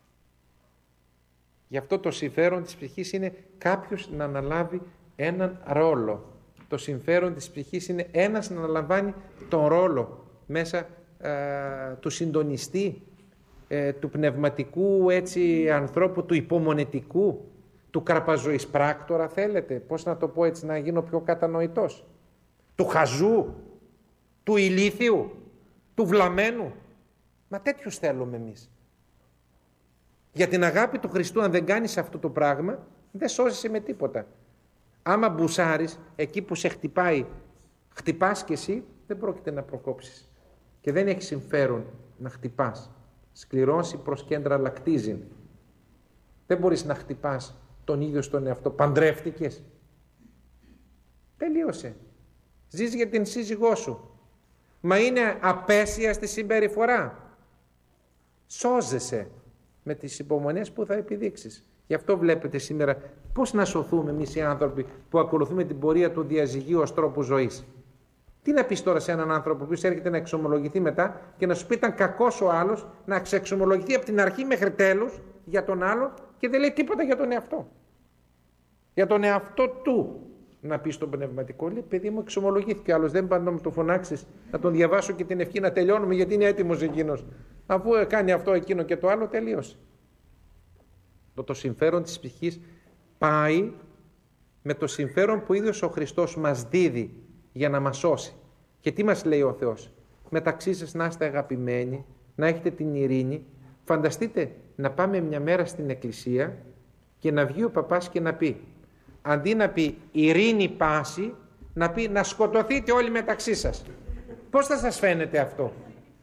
Γι' αυτό το συμφέρον της ψυχής είναι κάποιος να αναλάβει έναν ρόλο. Το συμφέρον της ψυχής είναι ένας να αναλαμβάνει τον ρόλο μέσα του συντονιστή, του πνευματικού ανθρώπου, του υπομονετικού, του καρπαζοής πράκτορα, θέλετε, πώς να το πω έτσι να γίνω πιο κατανοητός, του χαζού, του ηλίθιου, του βλαμμένου. Μα τέτοιους θέλουμε εμείς. Για την αγάπη του Χριστού, αν δεν κάνεις αυτό το πράγμα, δεν σώζεσαι με τίποτα. Άμα μπουσάρεις, εκεί που σε χτυπάει, χτυπάς κι εσύ, δεν πρόκειται να προκόψεις. Και δεν έχει συμφέρον να χτυπάς. Σκληρώσει προς κέντρα λακτίζειν. Δεν μπορείς να χτυπάς τον ίδιο στον εαυτό. Παντρεύτηκες. Τελείωσε. Ζεις για την σύζυγό σου. Μα είναι απέσια στη συμπεριφορά. Σώζεσαι με τις υπομονές που θα επιδείξεις. Γι' αυτό βλέπετε σήμερα πώς να σωθούμε εμείς οι άνθρωποι που ακολουθούμε την πορεία του διαζυγίου ως τρόπου ζωής. Τι να πεις τώρα σε έναν άνθρωπο που έρχεται να εξομολογηθεί μετά και να σου πει ήταν κακός ο άλλος, να ξεξομολογηθεί από την αρχή μέχρι τέλους για τον άλλο και δεν λέει τίποτα για τον εαυτό. Για τον εαυτό του να πει στον πνευματικό, λέει, παιδί μου, εξομολογήθηκε ο άλλος, δεν πάντα να μου το φωνάξεις, να τον διαβάσω και την ευχή να τελειώνουμε γιατί είναι έτοιμος εκείνος. Αφού κάνει αυτό, εκείνο και το άλλο, τελείωσε. Το συμφέρον της ψυχής πάει με το συμφέρον που ίδιος ο Χριστός μας δίδει για να μας σώσει. Και τι μας λέει ο Θεός? Μεταξύ σας να είστε αγαπημένοι, να έχετε την ειρήνη, Φανταστείτε να πάμε μια μέρα στην εκκλησία και να βγει ο παπάς και να πει, αντί να πει ειρήνη πάση, να πει να σκοτωθείτε όλοι μεταξύ σας. Πώς θα σας φαίνεται αυτό?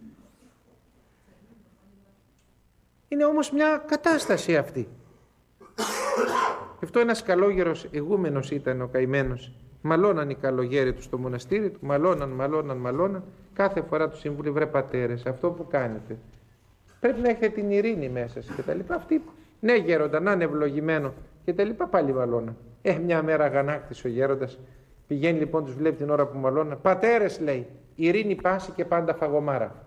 Είναι όμως μια κατάσταση αυτή. Γι' αυτό ένας καλόγερος ηγούμενος ήταν ο καημένος. Μαλώναν οι καλογέροι του στο μοναστήρι του, μαλώναν. Κάθε φορά του συμβούλοι, βρε πατέρες, αυτό που κάνετε πρέπει να έχετε την ειρήνη μέσα σας και τα λοιπά. Αυτοί, ναι γέροντα, να είναι ευλογημένο και τα λοιπά, πάλι μαλώναν. Μια μέρα αγανάκτησε ο γέροντας, πηγαίνει λοιπόν, τους βλέπει την ώρα που μαλώναν. Πατέρες, λέει, ειρήνη πάση και πάντα φαγωμάρα.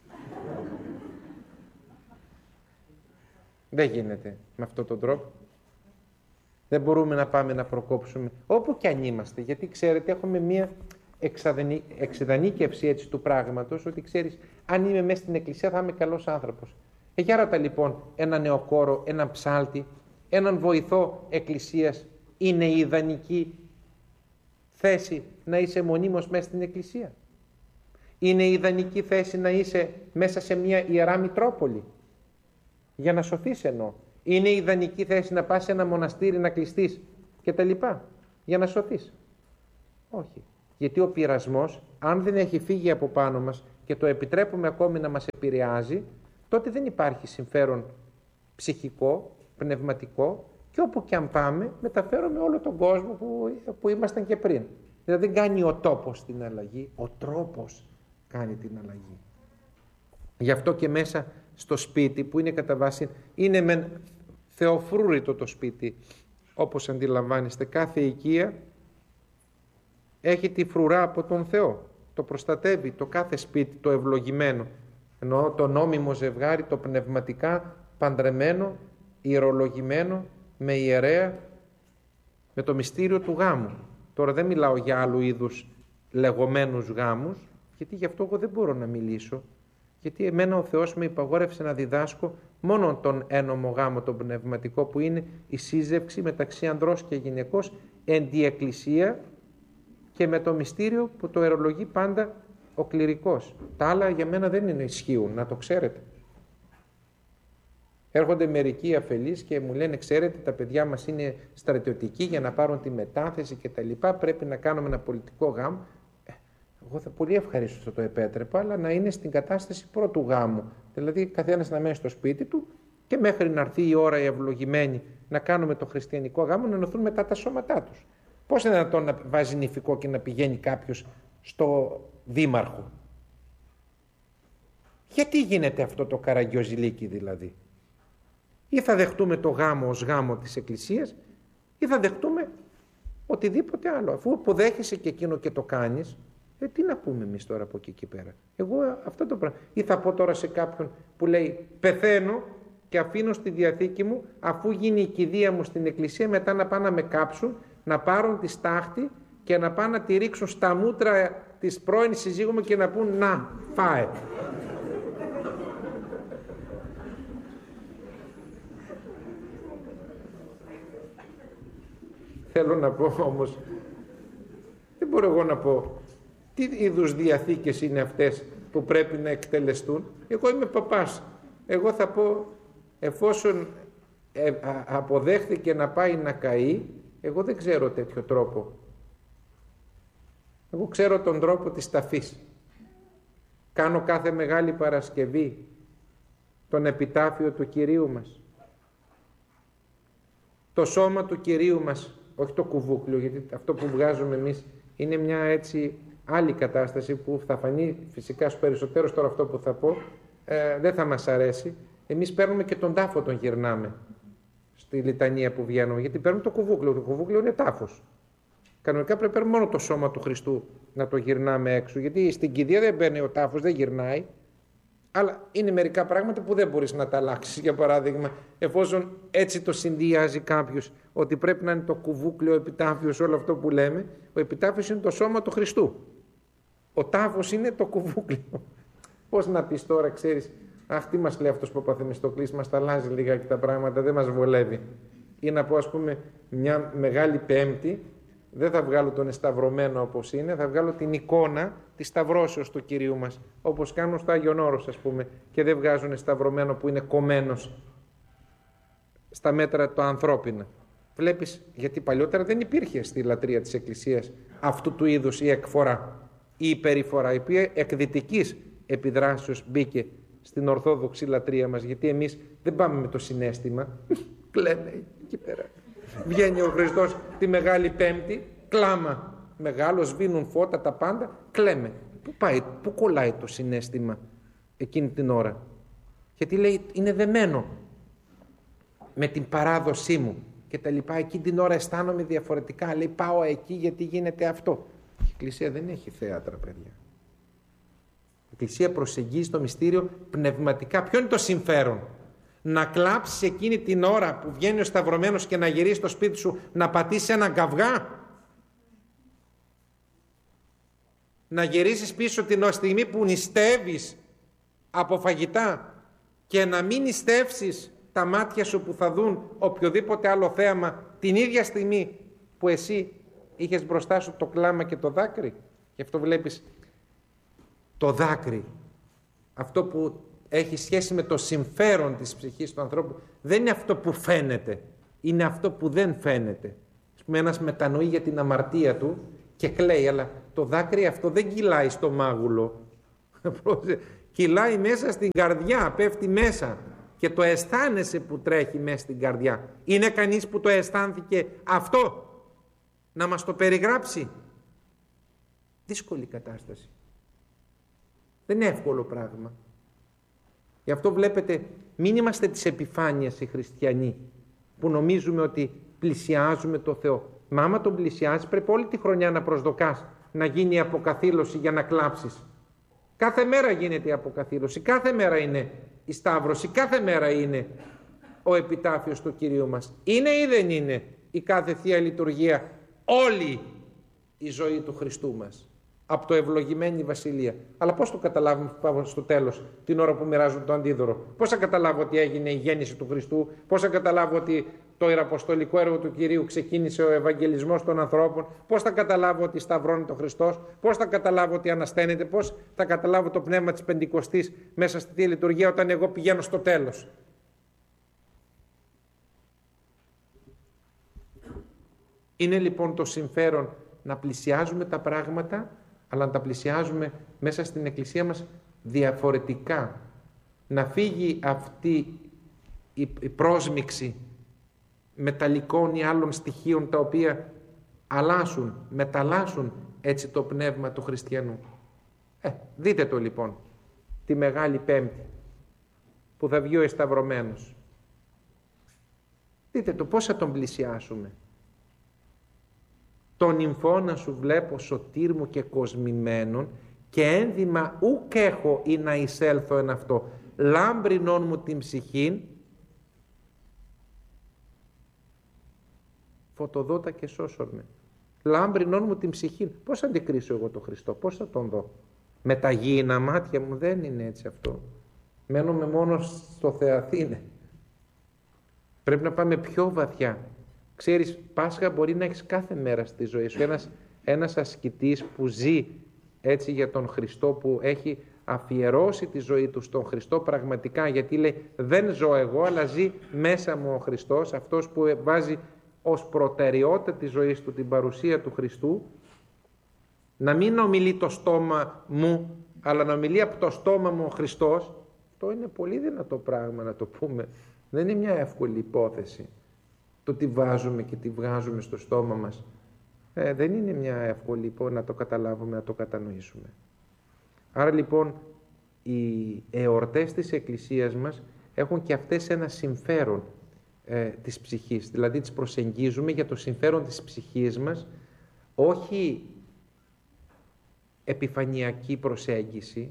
Δεν γίνεται με αυτόν τον τρόπο. Δεν μπορούμε να πάμε να προκόψουμε όπου κι αν είμαστε, γιατί ξέρετε έχουμε μία εξειδανίκευση έτσι του πράγματος, ότι ξέρεις, αν είμαι μέσα στην εκκλησία θα είμαι καλός άνθρωπος. Για ρώτα λοιπόν έναν νεοκόρο, έναν ψάλτη, έναν βοηθό εκκλησίας, είναι η ιδανική θέση να είσαι μονίμως μέσα στην εκκλησία? Είναι η ιδανική θέση να είσαι μέσα σε μια ιερά Μητρόπολη για να σωθείς εννοώ? Είναι η ιδανική θέση να πας σε ένα μοναστήρι να κλειστείς και τα λοιπά για να σωθείς? Όχι. Γιατί ο πειρασμός, αν δεν έχει φύγει από πάνω μας και το επιτρέπουμε ακόμη να μας επηρεάζει, τότε δεν υπάρχει συμφέρον ψυχικό, πνευματικό, και όπου και αν πάμε μεταφέρουμε όλο τον κόσμο που ήμασταν και πριν. Δηλαδή δεν κάνει ο τόπος την αλλαγή, ο τρόπος κάνει την αλλαγή. Γι' αυτό και μέσα στο σπίτι που είναι κατά βάση, είναι μεν θεοφρούρητο το σπίτι, όπως αντιλαμβάνεστε, κάθε οικία έχει τη φρουρά από τον Θεό, το προστατεύει το κάθε σπίτι, το ευλογημένο, εννοώ το νόμιμο ζευγάρι, το πνευματικά παντρεμένο, ιερολογημένο, με ιερέα, με το μυστήριο του γάμου. Τώρα δεν μιλάω για άλλου είδους λεγόμενους γάμους, γιατί γι' αυτό εγώ δεν μπορώ να μιλήσω, γιατί εμένα ο Θεός με υπαγόρευσε να διδάσκω μόνο τον ένομο γάμο, τον πνευματικό, που είναι η σύζευξη μεταξύ ανδρός και γυναικός εν τη εκκλησία και με το μυστήριο που το αιρολογεί πάντα ο κληρικός. Τα άλλα για μένα δεν είναι ισχύουν, να το ξέρετε. Έρχονται μερικοί αφελείς και μου λένε, ξέρετε, τα παιδιά μας είναι στρατιωτικοί για να πάρουν τη μετάθεση και τα λοιπά, πρέπει να κάνουμε ένα πολιτικό γάμο. Εγώ θα πολύ ευχαρίστως θα το επέτρεπα, αλλά να είναι στην κατάσταση πρώτου γάμου. Δηλαδή καθένας να μένει στο σπίτι του και μέχρι να έρθει η ώρα η ευλογημένη να κάνουμε το χριστιανικό γάμο, να ενωθούν μετά τα σώματά τους. Πώς είναι δυνατόν να βάζει νηφικό και να πηγαίνει κάποιος στο δήμαρχο? Γιατί γίνεται αυτό το καραγκιόζηλίκι δηλαδή? Ή θα δεχτούμε το γάμο ως γάμο της Εκκλησίας, ή θα δεχτούμε οτιδήποτε άλλο. Αφού αποδέχεσαι και εκείνο και το κάνεις, τι να πούμε εμείς τώρα από εκεί και πέρα? Εγώ αυτό το πράγμα. Ή θα πω τώρα σε κάποιον που λέει πεθαίνω και αφήνω στη διαθήκη μου, αφού γίνει η κηδεία μου στην εκκλησία, μετά να πάνε να με κάψουν, να πάρουν τη στάχτη και να πάνε να τη ρίξουν στα μούτρα της πρώην συζύγου μου και να πούν να φάε. Θέλω να πω όμως, δεν μπορώ εγώ να πω τι είδους διαθήκες είναι αυτές που πρέπει να εκτελεστούν. Εγώ είμαι παπάς. Εγώ θα πω, εφόσον αποδέχθηκε να πάει να καεί, εγώ δεν ξέρω τέτοιο τρόπο. Εγώ ξέρω τον τρόπο της ταφής. Κάνω κάθε Μεγάλη Παρασκευή τον επιτάφιο του Κυρίου μας. Το σώμα του Κυρίου μας, όχι το κουβούκλιο, γιατί αυτό που βγάζουμε εμείς είναι μια έτσι άλλη κατάσταση που θα φανεί φυσικά στους περισσότερους, τώρα αυτό που θα πω δεν θα μας αρέσει. Εμείς παίρνουμε και τον τάφο, τον γυρνάμε στη λιτανία που βγαίνουμε, γιατί παίρνουμε το κουβούκλιο. Το κουβούκλιο είναι τάφος. Κανονικά πρέπει να παίρνουμε μόνο το σώμα του Χριστού να το γυρνάμε έξω, γιατί στην κηδεία δεν παίρνει ο τάφος, δεν γυρνάει. Αλλά είναι μερικά πράγματα που δεν μπορείς να τα αλλάξεις. Για παράδειγμα, εφόσον έτσι το συνδυάζει κάποιος, ότι πρέπει να είναι το κουβούκλιο, ο επιτάφιος, όλο αυτό που λέμε, ο επιτάφιος είναι το σώμα του Χριστού. Ο τάφος είναι το κουβούκλιο. Πώς να πεις τώρα, ξέρεις, αχ, τι μας λέει αυτός που Παπαθεμιστοκλής, μας τα αλλάζει λιγάκι τα πράγματα, δεν μας βολεύει. Ή να πω, ας πούμε, μια Μεγάλη Πέμπτη, δεν θα βγάλω τον εσταυρωμένο όπως είναι, θα βγάλω την εικόνα της σταυρώσεως του Κυρίου μας, όπως κάνουν στο Άγιον Όρος, ας πούμε, και δεν βγάζουν εσταυρωμένο που είναι κομμένος στα μέτρα το ανθρώπινα. Βλέπεις, γιατί παλιότερα δεν υπήρχε στη λατρεία της Εκκλησίας αυτού του είδους η εκφορά, η υπερηφορά, η οποία εκδυτικής επιδράσεως μπήκε στην Ορθόδοξη λατρεία μας, γιατί εμείς δεν πάμε με το συναίσθημα, κλαίμε εκεί πέρα. Βγαίνει ο Χριστός τη Μεγάλη Πέμπτη, κλάμα μεγάλο, σβήνουν φώτα τα πάντα, κλαίμε. Πού πάει, πού κολλάει το συναίσθημα εκείνη την ώρα? Γιατί λέει είναι δεμένο με την παράδοσή μου και τα λοιπά. Εκείνη την ώρα αισθάνομαι διαφορετικά, λέει πάω εκεί γιατί γίνεται αυτό. Η Εκκλησία δεν έχει θέατρα, παιδιά. Η Εκκλησία προσεγγίζει το μυστήριο πνευματικά. Ποιο είναι το συμφέρον? Να κλάψεις εκείνη την ώρα που βγαίνει ο σταυρωμένος και να γυρίσεις στο σπίτι σου να πατήσεις έναν καυγά? Να γυρίσεις πίσω την στιγμή που νηστεύεις από φαγητά και να μην νηστεύσεις τα μάτια σου που θα δουν οποιοδήποτε άλλο θέαμα την ίδια στιγμή που εσύ είχες μπροστά σου το κλάμα και το δάκρυ? Γι' αυτό βλέπεις το δάκρυ, αυτό που έχει σχέση με το συμφέρον της ψυχής του ανθρώπου, δεν είναι αυτό που φαίνεται, είναι αυτό που δεν φαίνεται. Ας πούμε, ένας μετανοεί για την αμαρτία του και κλαίει, αλλά το δάκρυ αυτό δεν κυλάει στο μάγουλο, κυλάει μέσα στην καρδιά, πέφτει μέσα και το αισθάνεσαι που τρέχει μέσα στην καρδιά. Είναι κανείς που το αισθάνθηκε αυτό να μας το περιγράψει? Δύσκολη κατάσταση. Δεν είναι εύκολο πράγμα. Γι' αυτό βλέπετε, μην είμαστε της επιφάνειας οι χριστιανοί που νομίζουμε ότι πλησιάζουμε το Θεό. Μα άμα τον πλησιάζεις πρέπει όλη τη χρονιά να προσδοκάς να γίνει η αποκαθήλωση για να κλάψεις. Κάθε μέρα γίνεται η αποκαθήλωση, κάθε μέρα είναι η Σταύρωση, κάθε μέρα είναι ο επιτάφιος του Κυρίου μας. Είναι ή δεν είναι η κάθε Θεία Λειτουργία όλη η ζωή του Χριστού μας? Από το ευλογημένη Βασιλεία. Αλλά πώς το καταλάβουμε που πάμε στο τέλος, την ώρα που μοιράζουν το αντίδωρο? Πώς θα καταλάβω ότι έγινε η γέννηση του Χριστού? Πώς θα καταλάβω ότι το ιεραποστολικό έργο του Κυρίου ξεκίνησε ο Ευαγγελισμός των ανθρώπων? Πώς θα καταλάβω ότι σταυρώνεται ο Χριστός? Πώς θα καταλάβω ότι ανασταίνεται? Πώς θα καταλάβω το πνεύμα της Πεντηκοστής μέσα στη Θεία Λειτουργία όταν εγώ πηγαίνω στο τέλος? Είναι λοιπόν το συμφέρον να πλησιάζουμε τα πράγματα, αλλά να τα πλησιάζουμε μέσα στην Εκκλησία μας διαφορετικά. Να φύγει αυτή η πρόσμιξη μεταλλικών ή άλλων στοιχείων τα οποία μεταλλάσσουν έτσι το πνεύμα του χριστιανού. Δείτε το λοιπόν τη Μεγάλη Πέμπτη που θα βγει ο εσταυρωμένος. Δείτε το πώς θα τον πλησιάσουμε. Τον νυμφώνα σου βλέπω σωτήρ μου και κοσμημένον και ένδυμα ουκ έχω ή να εισέλθω εν αυτό. Λάμπρινον μου την ψυχήν φωτοδότα και σώσον με. Λάμπρινον μου την ψυχήν. Πώς θα αντικρίσω εγώ τον Χριστό? Πώς θα τον δω? Με τα γήινα μάτια μου? Δεν είναι έτσι αυτό. Μένουμε μόνο στο Θεαθήνε. Πρέπει να πάμε πιο βαθιά. Ξέρεις, Πάσχα μπορεί να έχεις κάθε μέρα στη ζωή σου. Ένας ασκητής που ζει έτσι για τον Χριστό, που έχει αφιερώσει τη ζωή του στον Χριστό πραγματικά, γιατί λέει δεν ζω εγώ αλλά ζει μέσα μου ο Χριστός, αυτός που βάζει ως προτεραιότητα της ζωής του την παρουσία του Χριστού, να μην ομιλεί το στόμα μου αλλά να ομιλεί από το στόμα μου ο Χριστός. Αυτό είναι πολύ δυνατό πράγμα να το πούμε. Δεν είναι μια εύκολη υπόθεση το τι βάζουμε και τι βγάζουμε στο στόμα μας. Δεν είναι μια εύκολη να το καταλάβουμε, να το κατανοήσουμε. Άρα λοιπόν οι εορτές της Εκκλησίας μας έχουν και αυτές ένα συμφέρον της ψυχής, δηλαδή τις προσεγγίζουμε για το συμφέρον της ψυχής μας, όχι επιφανειακή προσέγγιση,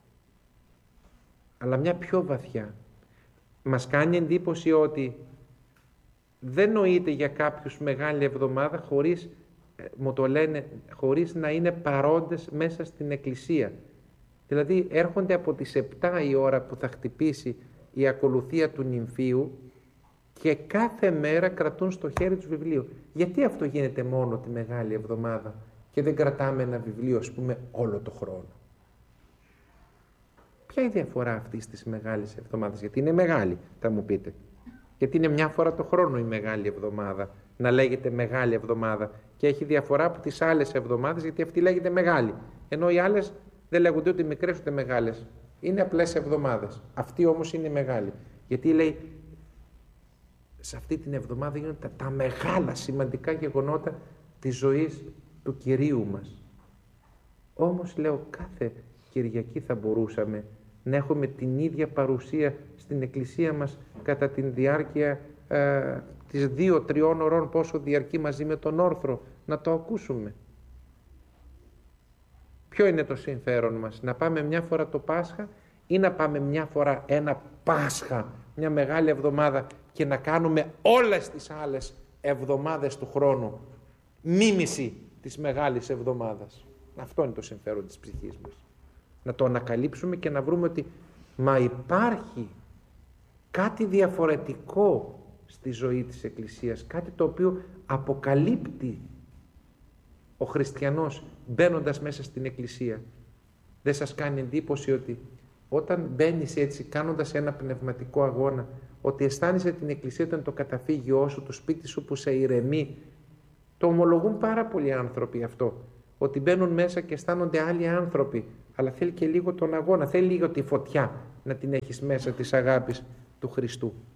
αλλά μια πιο βαθιά. Μας κάνει εντύπωση ότι δεν νοείται για κάποιους Μεγάλη Εβδομάδα χωρίς, μου το λένε, χωρίς να είναι παρόντες μέσα στην Εκκλησία. Δηλαδή έρχονται από τις 7 η ώρα που θα χτυπήσει η ακολουθία του νυμφίου και κάθε μέρα κρατούν στο χέρι τους βιβλίο. Γιατί αυτό γίνεται μόνο τη Μεγάλη Εβδομάδα και δεν κρατάμε ένα βιβλίο, ας πούμε, όλο το χρόνο? Ποια είναι η διαφορά αυτής της Μεγάλης Εβδομάδας? Γιατί είναι μεγάλη, θα μου πείτε. Γιατί είναι μια φορά το χρόνο η Μεγάλη Εβδομάδα, να λέγεται Μεγάλη Εβδομάδα, και έχει διαφορά από τις άλλες εβδομάδες, γιατί αυτή λέγεται μεγάλη. Ενώ οι άλλες δεν λέγονται ούτε μικρές ούτε μεγάλες. Είναι απλές εβδομάδες. Αυτή όμως είναι μεγάλη. Γιατί λέει, σε αυτή την εβδομάδα γίνονται τα μεγάλα σημαντικά γεγονότα της ζωής του Κυρίου μας. Όμως, λέω, κάθε Κυριακή θα μπορούσαμε να έχουμε την ίδια παρουσία στην Εκκλησία μας κατά τη διάρκεια τις 2-3 ώρων, πόσο διαρκεί μαζί με τον όρθρο, να το ακούσουμε. Ποιο είναι το συμφέρον μας? Να πάμε μια φορά το Πάσχα ή να πάμε μια φορά ένα Πάσχα, μια Μεγάλη Εβδομάδα, και να κάνουμε όλες τις άλλες εβδομάδες του χρόνου μίμηση της Μεγάλης Εβδομάδας? Αυτό είναι το συμφέρον της ψυχής μας. Να το ανακαλύψουμε και να βρούμε ότι υπάρχει κάτι διαφορετικό στη ζωή της Εκκλησίας, κάτι το οποίο αποκαλύπτει ο χριστιανός μπαίνοντας μέσα στην Εκκλησία. Δεν σας κάνει εντύπωση ότι όταν μπαίνεις έτσι, κάνοντας ένα πνευματικό αγώνα, ότι αισθάνεσαι την Εκκλησία όταν το καταφύγιό σου, το σπίτι σου που σε ηρεμεί? Το ομολογούν πάρα πολλοί άνθρωποι αυτό, ότι μπαίνουν μέσα και αισθάνονται άλλοι άνθρωποι, αλλά θέλει και λίγο τον αγώνα, θέλει λίγο τη φωτιά να την έχεις μέσα της αγάπης του Χριστού.